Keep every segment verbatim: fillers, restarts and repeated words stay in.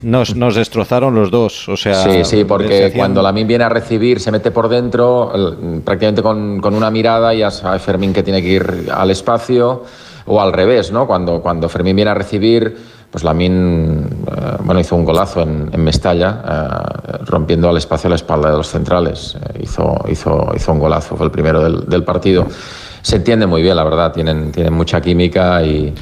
Nos, nos destrozaron los dos, o sea... Sí, sí, porque hacían... cuando Lamine viene a recibir, se mete por dentro, prácticamente con, con una mirada, ya sabe Fermín que tiene que ir al espacio, o al revés, ¿no? Cuando, cuando Fermín viene a recibir, pues Lamine, eh, bueno, hizo un golazo en, en Mestalla, eh, rompiendo al espacio a la espalda de los centrales. Eh, hizo, hizo, hizo un golazo, fue el primero del, del partido. Se entiende muy bien, la verdad, tienen, tienen mucha química y...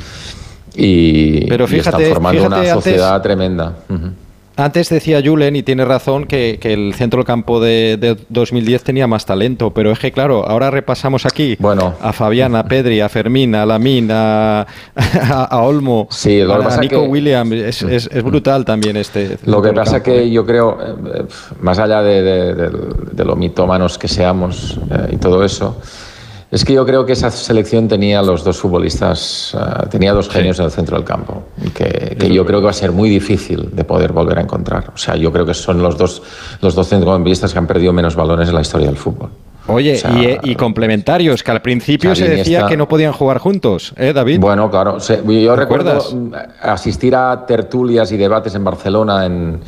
Y, Pero fíjate, y están formando fíjate una sociedad antes, tremenda. Uh-huh. Antes decía Julen, y tiene razón, que, que el centro del campo de, de dos mil diez tenía más talento, pero es que claro, ahora repasamos aquí bueno. a Fabián, a Pedri, a Fermín, a Lamine, a, a, a Olmo, sí, lo a, a Nico que, Williams, es, es, es brutal también este. Lo que pasa campo. que yo creo, eh, más allá de, de, de, de lo mitómanos que seamos eh, y todo eso, es que yo creo que esa selección tenía los dos futbolistas, uh, tenía dos genios sí. en el centro del campo, que, que yo creo que va a ser muy difícil de poder volver a encontrar. O sea, yo creo que son los dos, los dos centrocampistas que han perdido menos balones en la historia del fútbol. Oye, o sea, y, y complementarios, que al principio Xavi, se decía Iniesta, que no podían jugar juntos, ¿eh, David? Bueno, claro. Yo recuerdo asistir a tertulias y debates en Barcelona en...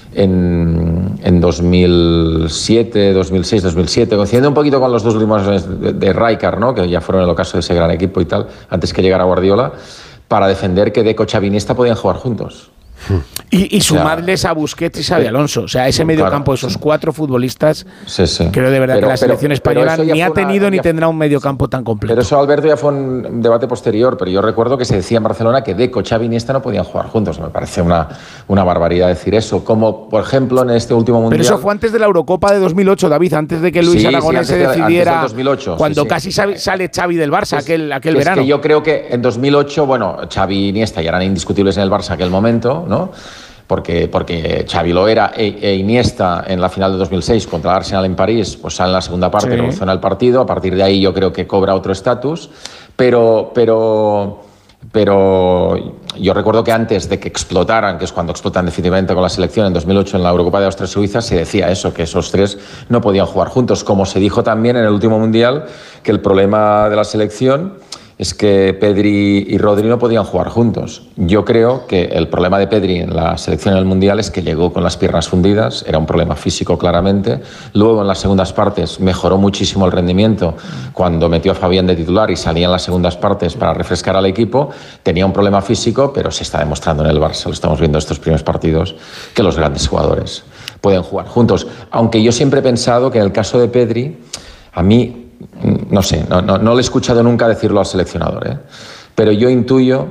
En, en dos mil siete, dos mil seis, dos mil siete, coincidiendo un poquito con los dos últimos de, de Rijkaard, ¿no? Que ya fueron el ocaso de ese gran equipo y tal, antes que llegara Guardiola, para defender que Deco, Xavi, Iniesta podían jugar juntos. Y, y sumarles o sea, a Busquets y Xavi Alonso, o sea, ese medio claro, campo, esos cuatro futbolistas, sí, sí. creo de verdad pero, que la selección pero, española pero ni ha tenido una, ni tendrá un medio campo tan completo. Pero eso, Alberto, ya fue un debate posterior, pero yo recuerdo que se decía en Barcelona que Deco, Xavi y Iniesta no podían jugar juntos. Me parece una, una barbaridad decir eso, como por ejemplo en este último Mundial. Pero eso fue antes de la Eurocopa de dos mil ocho, David, antes de que Luis sí, Aragonés sí, se decidiera, dos mil ocho, cuando sí, sí. casi sale, sale Xavi del Barça, es, aquel, aquel es verano. Que yo creo que en dos mil ocho, bueno, Xavi y Iniesta ya eran indiscutibles en el Barça en aquel momento, ¿no? Porque, porque Xavi lo era e, e Iniesta en la final de dos mil seis contra el Arsenal en París, pues sale en la segunda parte, sí. revoluciona el partido, a partir de ahí yo creo que cobra otro estatus, pero, pero, pero yo recuerdo que antes de que explotaran, que es cuando explotan definitivamente con la selección en dos mil ocho en la Eurocopa de Austria-Suiza, se decía eso, que esos tres no podían jugar juntos, como se dijo también en el último Mundial, que el problema de la selección es que Pedri y Rodri no podían jugar juntos. Yo creo que el problema de Pedri en la selección en el Mundial es que llegó con las piernas fundidas, era un problema físico claramente. Luego en las segundas partes mejoró muchísimo el rendimiento cuando metió a Fabián de titular y salía en las segundas partes para refrescar al equipo. Tenía un problema físico, pero se está demostrando en el Barça, lo estamos viendo estos primeros partidos, que los grandes jugadores pueden jugar juntos. Aunque yo siempre he pensado que en el caso de Pedri, a mí no sé, no, no, no le he escuchado nunca decirlo al seleccionador, ¿eh? Pero yo intuyo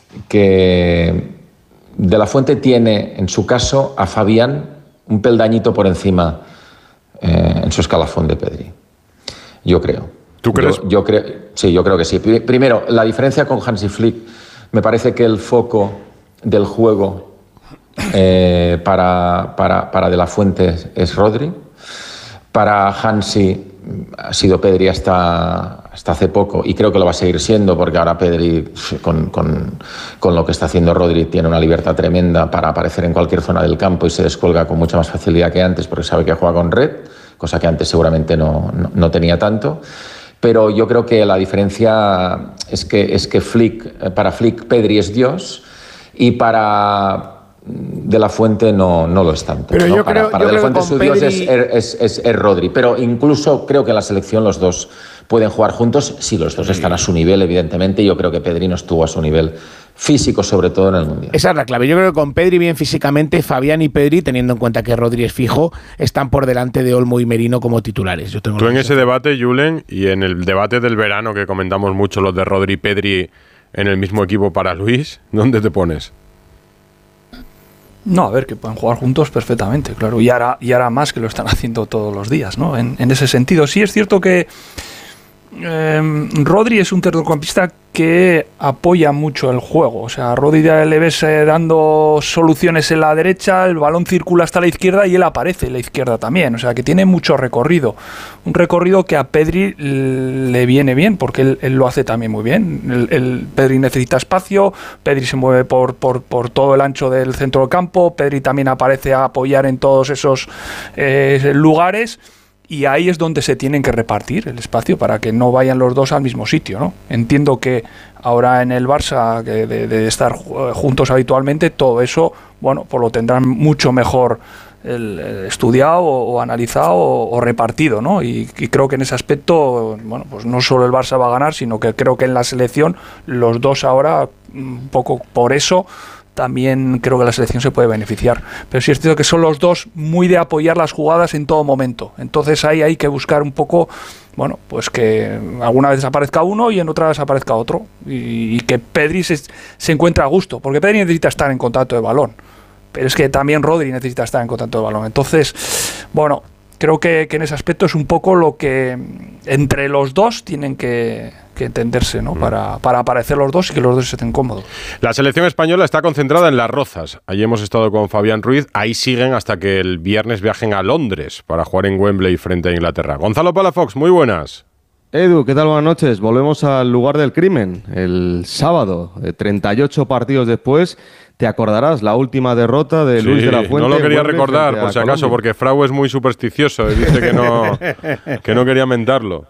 que De la Fuente tiene, en su caso, a Fabián un peldañito por encima eh, en su escalafón de Pedri. Yo creo. ¿Tú crees? Yo, yo creo, sí, yo creo que sí. Primero, la diferencia con Hansi Flick, me parece que el foco del juego eh, para, para, para De la Fuente es Rodri. Para Hansi ha sido Pedri hasta, hasta hace poco, y creo que lo va a seguir siendo, porque ahora Pedri, con, con, con lo que está haciendo Rodri, tiene una libertad tremenda para aparecer en cualquier zona del campo y se descuelga con mucha más facilidad que antes, porque sabe que juega con red, cosa que antes seguramente no, no, no tenía tanto. Pero yo creo que la diferencia es que, es que Flick, para Flick Pedri es Dios, y para De la Fuente no, no lo es tanto. Pero ¿no? yo Para, creo, para yo De la creo Fuente su Pedri... Dios es, es, es, es Rodri, pero incluso creo que en la selección los dos pueden jugar juntos si los dos están a su nivel, evidentemente. Yo creo que Pedri no estuvo a su nivel físico, sobre todo en el Mundial. Esa es la clave. Yo creo que con Pedri bien físicamente, Fabián y Pedri, teniendo en cuenta que Rodri es fijo, están por delante de Olmo y Merino como titulares. Yo tengo Tú en ese debate, Julen, y en el debate del verano que comentamos mucho, los de Rodri y Pedri en el mismo equipo para Luis, ¿dónde te pones? No, a ver, que pueden jugar juntos perfectamente, claro. Y ahora, y ahora más que lo están haciendo todos los días, ¿no? En, en ese sentido, sí es cierto que eh, Rodri es un centrocampista que apoya mucho el juego. O sea, a Rodri le ves eh, dando soluciones en la derecha, el balón circula hasta la izquierda y él aparece en la izquierda también. O sea, que tiene mucho recorrido. Un recorrido que a Pedri le viene bien, porque él, él lo hace también muy bien. El, el Pedri necesita espacio, Pedri se mueve por, por, por todo el ancho del centro del campo, Pedri también aparece a apoyar en todos esos eh, lugares. y ahí es donde se tienen que repartir el espacio para que no vayan los dos al mismo sitio, ¿no? Entiendo que ahora en el Barça, que de, de estar juntos habitualmente, todo eso, bueno, pues lo tendrán mucho mejor el, el estudiado o, o analizado o, o repartido, ¿no? Y, y creo que en ese aspecto, bueno, pues no solo el Barça va a ganar, sino que creo que en la selección los dos ahora, un poco por eso, también creo que la selección se puede beneficiar. Pero sí es cierto que son los dos muy de apoyar las jugadas en todo momento. Entonces ahí hay que buscar un poco, bueno, pues que alguna vez aparezca uno y en otra vez aparezca otro. Y, y que Pedri se, se encuentre a gusto. Porque Pedri necesita estar en contacto de balón. Pero es que también Rodri necesita estar en contacto de balón. Entonces, bueno, creo que, que en ese aspecto es un poco lo que entre los dos tienen que, que entenderse, ¿no? Mm. Para, para aparecer los dos y que los dos estén cómodos. La selección española está concentrada en Las Rozas. Allí hemos estado con Fabián Ruiz. Ahí siguen hasta que el viernes viajen a Londres para jugar en Wembley frente a Inglaterra. Gonzalo Palafox, muy buenas. Edu, ¿qué tal? Buenas noches. Volvemos al lugar del crimen. El sábado, treinta y ocho partidos después, te acordarás, la última derrota de sí, Luis de la Fuente. No lo quería recordar, por si acaso, porque Frau es muy supersticioso y dice que no, que no quería mentarlo.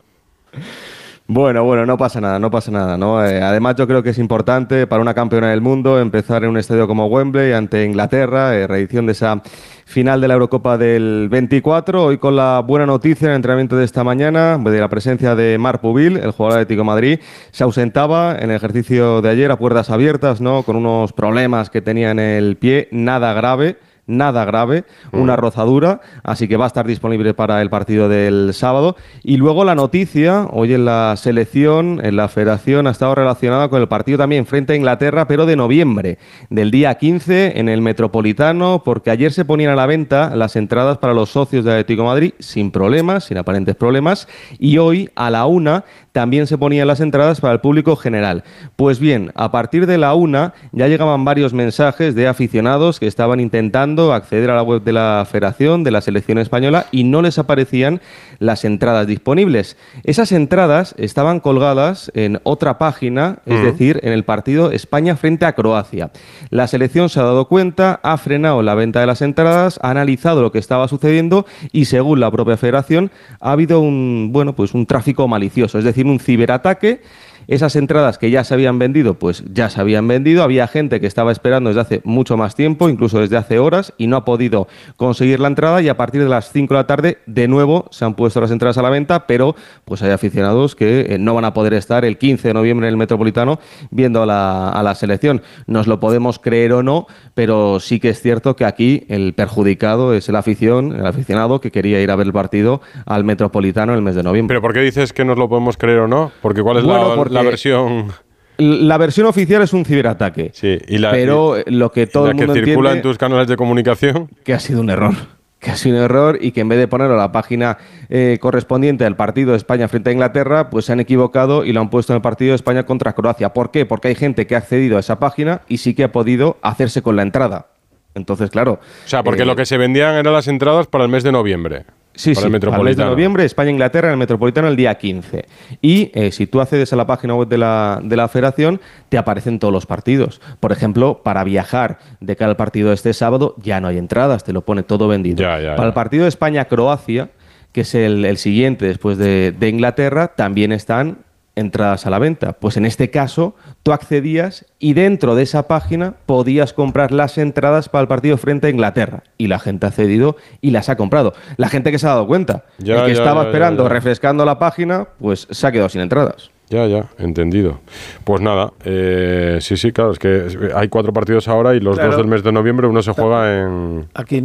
Bueno, bueno, no pasa nada, no pasa nada, ¿no? Eh, además, yo creo que es importante para una campeona del mundo empezar en un estadio como Wembley ante Inglaterra, eh, reedición de esa final de la Eurocopa del veinticuatro. Hoy con la buena noticia en el entrenamiento de esta mañana de la presencia de Marc Pubil, el jugador de Atlético de Madrid. Se ausentaba en el ejercicio de ayer a puertas abiertas, ¿no? Con unos problemas que tenía en el pie, nada grave. Nada grave, una rozadura, así que va a estar disponible para el partido del sábado. Y luego la noticia, hoy en la selección, en la federación, ha estado relacionada con el partido también frente a Inglaterra, pero de noviembre, del día quince, en el Metropolitano, porque ayer se ponían a la venta las entradas para los socios de Atlético de Madrid, sin problemas, sin aparentes problemas, y hoy, a la una, también se ponían las entradas para el público general. Pues bien, a partir de la una ya llegaban varios mensajes de aficionados que estaban intentando acceder a la web de la Federación, de la Selección Española, y no les aparecían las entradas disponibles. Esas entradas estaban colgadas en otra página, es uh-huh. decir, en el partido España frente a Croacia. La selección se ha dado cuenta, ha frenado la venta de las entradas, ha analizado lo que estaba sucediendo y, según la propia Federación, ha habido un, bueno, pues un tráfico malicioso, es decir, un ciberataque. Esas entradas que ya se habían vendido, pues ya se habían vendido. Había gente que estaba esperando desde hace mucho más tiempo, incluso desde hace horas, y no ha podido conseguir la entrada, y a partir de las cinco de la tarde, de nuevo, se han puesto las entradas a la venta, pero pues hay aficionados que eh, no van a poder estar el quince de noviembre en el Metropolitano viendo a la, a la selección. Nos lo podemos creer o no, pero sí que es cierto que aquí el perjudicado es el afición, el aficionado que quería ir a ver el partido al Metropolitano en el mes de noviembre. ¿Pero por qué dices que nos lo podemos creer o no? Porque ¿cuál es bueno, la, porque... La versión... La versión oficial es un ciberataque, sí, y la, pero y, lo que todo y la el mundo que circula entiende en tus canales de comunicación, que ha sido un error, que ha sido un error y que en vez de ponerlo a la página eh, correspondiente al partido de España frente a Inglaterra, pues se han equivocado y lo han puesto en el partido de España contra Croacia. ¿Por qué? Porque hay gente que ha accedido a esa página y sí que ha podido hacerse con la entrada. Entonces, claro... O sea, porque eh, lo que se vendían eran las entradas para el mes de noviembre. Sí, para sí, el para el mes de noviembre, España-Inglaterra en el Metropolitano el día quince. Y eh, si tú accedes a la página web de la, de la Federación, te aparecen todos los partidos. Por ejemplo, para viajar de cara al partido de este sábado, ya no hay entradas, te lo pone todo vendido. Ya, ya, para ya. el partido de España-Croacia, que es el, el siguiente después de, de Inglaterra, también están entradas a la venta. Pues en este caso, tú accedías y dentro de esa página podías comprar las entradas para el partido frente a Inglaterra. Y la gente ha accedido y las ha comprado. La gente que se ha dado cuenta. Ya, el que ya, estaba ya, esperando, ya, ya. refrescando la página, pues se ha quedado sin entradas. Ya, ya, entendido. Pues nada, eh, sí, sí, claro, es que hay cuatro partidos ahora y los Claro. dos del mes de noviembre, uno se juega en... Aquí.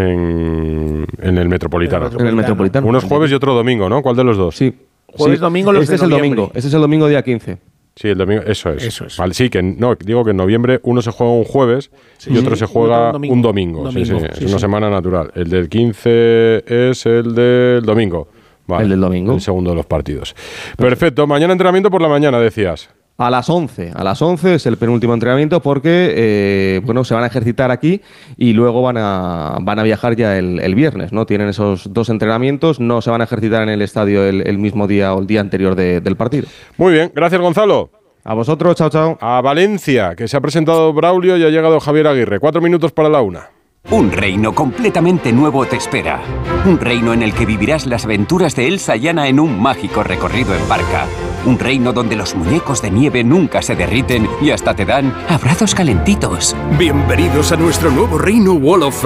En, en el Metropolitano. En el Metropolitano. Uno es jueves y otro domingo, ¿no? ¿Cuál de los dos? Sí. Jueves, Sí. domingo, los Este de es el noviembre. domingo. Este es el domingo día quince. Sí, el domingo, eso es. Eso es. Vale, sí, que no, digo que en noviembre uno se juega un jueves Sí, y otro sí. se Y juega otro un un domingo. domingo. Sí, sí, Domingo, es sí, una sí. semana natural. El del quince es el del domingo. Vale, El del domingo. El segundo de los partidos. Perfecto. Mañana entrenamiento por la mañana, decías. A las once, a las once es el penúltimo entrenamiento porque eh, bueno, se van a ejercitar aquí y luego van a, van a viajar ya el, el viernes, ¿no? Tienen esos dos entrenamientos, no se van a ejercitar en el estadio el, el mismo día o el día anterior de- del partido. Muy bien, gracias Gonzalo. A vosotros, chao, chao. A Valencia, que se ha presentado Braulio y ha llegado Javier Aguirre. Cuatro minutos para la una. Un reino completamente nuevo te espera. Un reino en el que vivirás las aventuras de Elsa y Anna en un mágico recorrido en barca. Un reino donde los muñecos de nieve nunca se derriten y hasta te dan abrazos calentitos. Bienvenidos a nuestro nuevo reino Wall of